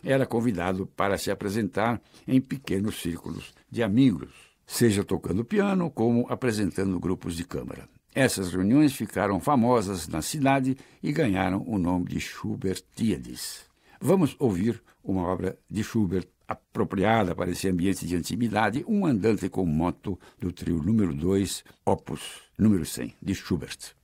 era convidado para se apresentar em pequenos círculos de amigos, seja tocando piano como apresentando grupos de câmara. Essas reuniões ficaram famosas na cidade e ganharam o nome de Schubertíades. Vamos ouvir uma obra de Schubert apropriada para esse ambiente de intimidade, um andante com moto do trio número 2, opus número 100, de Schubert.